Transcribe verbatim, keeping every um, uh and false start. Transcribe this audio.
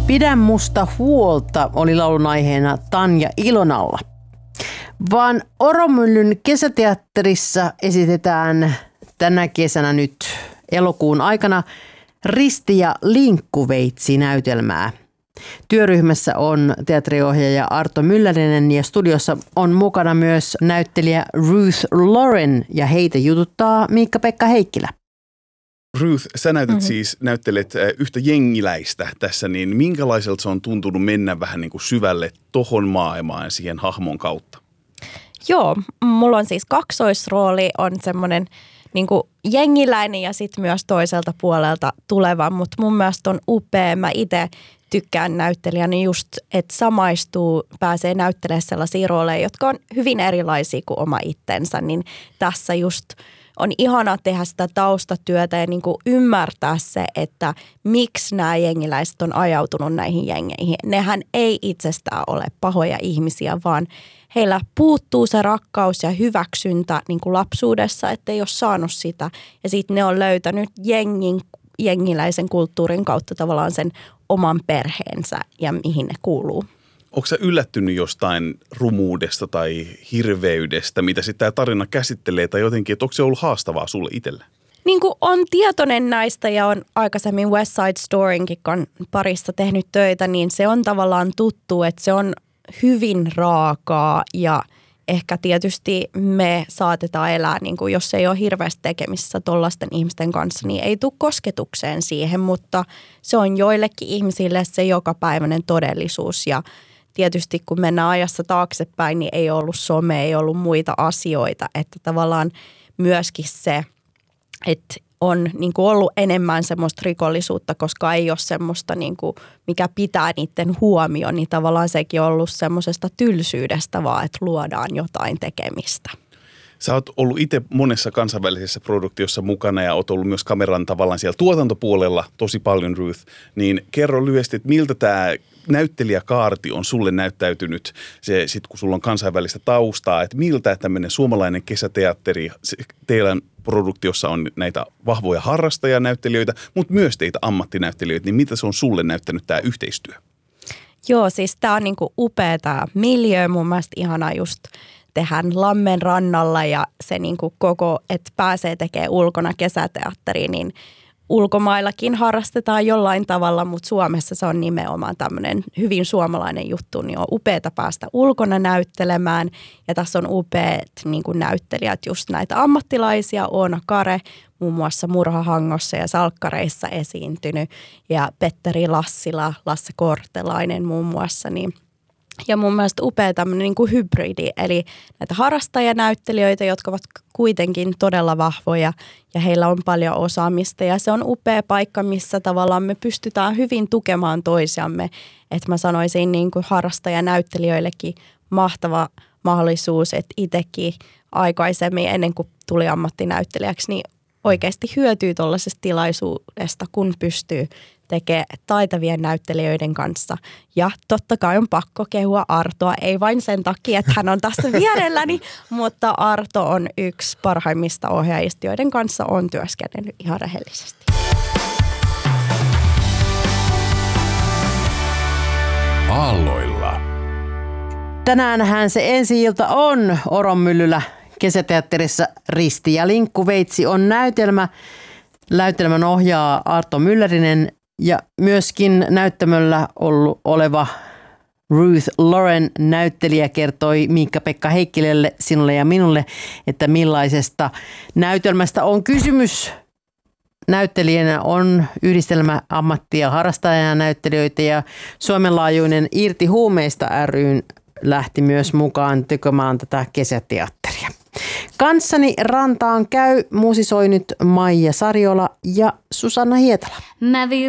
Pidä musta huolta oli laulun aiheena Tanja Ilonalla. Vaan Oromyllyn kesäteatterissa esitetään tänä kesänä nyt elokuun aikana Risti ja Linkkuveitsi-näytelmää. Työryhmässä on teatteriohjaaja Arto Myllärinen ja studiossa on mukana myös näyttelijä Ruth Lauren ja heitä jututtaa Miikka-Pekka Heikkilä. Ruth, sä näytät Mm-hmm. siis, näyttelet yhtä jengiläistä tässä, niin minkälaiselta se on tuntunut mennä vähän niin kuin syvälle tohon maailmaan ja siihen hahmon kautta? Joo, mulla on siis kaksoisrooli, on semmoinen niin kuin jengiläinen ja sitten myös toiselta puolelta tuleva, mutta mun mielestä on upea. Mä itse tykkään näyttelijänä just, että samaistuu, pääsee näyttelemään sellaisia rooleja, jotka on hyvin erilaisia kuin oma itsensä, niin tässä just on ihana tehdä sitä taustatyötä ja niin kuin ymmärtää se, että miksi nämä jengiläiset on ajautunut näihin jengeihin. Nehän ei itsestään ole pahoja ihmisiä, vaan heillä puuttuu se rakkaus ja hyväksyntä niin kuin lapsuudessa, ettei ole saanut sitä. Ja sitten ne on löytänyt jengin, jengiläisen kulttuurin kautta tavallaan sen oman perheensä ja mihin ne kuuluu. Onko sä yllättynyt jostain rumuudesta tai hirveydestä, mitä sitten tämä tarina käsittelee, tai jotenkin, että onko se ollut haastavaa sulle itselle? Niin kuin on tietoinen näistä ja on aikaisemmin West Side Storynkin parissa tehnyt töitä, niin se on tavallaan tuttu, että se on hyvin raakaa ja ehkä tietysti me saatetaan elää, niin kuin jos ei ole hirveästi tekemisissä tollaisten ihmisten kanssa, niin ei tule kosketukseen siihen, mutta se on joillekin ihmisille se jokapäiväinen todellisuus ja tietysti kun mennään ajassa taaksepäin, niin ei ollut some, ei ollut muita asioita, että tavallaan myöskin se, että on niin kuin ollut enemmän semmoista rikollisuutta, koska ei ole semmoista, niin kuin, mikä pitää niiden huomioon, niin tavallaan sekin on ollut semmoisesta tylsyydestä vaan, että luodaan jotain tekemistä. Sä oot ollut itse monessa kansainvälisessä produktiossa mukana ja oot ollut myös kameran tavallaan siellä tuotantopuolella tosi paljon, Ruth. Niin kerro lyhyesti, että miltä tämä näyttelijäkaarti on sulle näyttäytynyt, se, sit kun sulla on kansainvälistä taustaa, että miltä tämmöinen suomalainen kesäteatteri, teidän produktiossa on näitä vahvoja harrastajanäyttelijöitä, mutta myös teitä ammattinäyttelijöitä, niin mitä se on sulle näyttänyt tämä yhteistyö? Joo, siis tämä on niinku upea tämä miljöö, mun mielestä ihanaa just tehdään Lammen rannalla ja se niinku koko, että pääsee tekemään ulkona kesäteatteriin, niin ulkomaillakin harrastetaan jollain tavalla, mutta Suomessa se on nimenomaan tämmöinen hyvin suomalainen juttu, niin on upeata päästä ulkona näyttelemään. Ja tässä on upeat niin kuin näyttelijät, just näitä ammattilaisia, Oona Kare, muun muassa Murhahangossa ja Salkkareissa esiintynyt, ja Petteri Lassila, Lasse Kortelainen muun muassa, niin ja mun mielestä upea tämmöinen niin kuin hybridi, eli näitä harrastajanäyttelijöitä, jotka ovat kuitenkin todella vahvoja ja heillä on paljon osaamista. Ja se on upea paikka, missä tavallaan me pystytään hyvin tukemaan toisiamme. Että mä sanoisin niin kuin harrastajanäyttelijöillekin mahtava mahdollisuus, että itsekin aikaisemmin ennen kuin tuli ammattinäyttelijäksi, niin oikeasti hyötyy tuollaisesta tilaisuudesta, kun pystyy tekee taitavien näyttelijöiden kanssa. Ja totta kai on pakko kehua Artoa, ei vain sen takia, että hän on tässä vierelläni, mutta Arto on yksi parhaimmista ohjaajista, joiden kanssa on työskennellyt ihan rehellisesti. Aalloilla. Tänäänhän se ensi-ilta on Oromyllyllä kesäteatterissa Risti ja Linkkuveitsi on näytelmä. Näytelmän ohjaa Arto Myllärinen ja myöskin näyttämöllä ollut oleva Ruth Lauren näyttelijä kertoi Miikka-Pekka Heikkilälle, sinulle ja minulle, että millaisesta näytelmästä on kysymys. Näyttelijänä on yhdistelmä ammatti- ja harrastajanäyttelijöitä ja Suomen laajuinen Irti huumeista ry:n lähti myös mukaan tekemään tätä kesäteatteria. Kanssani rantaan käy, muusisoi nyt Maija Sariola ja Susanna Hietala. Mä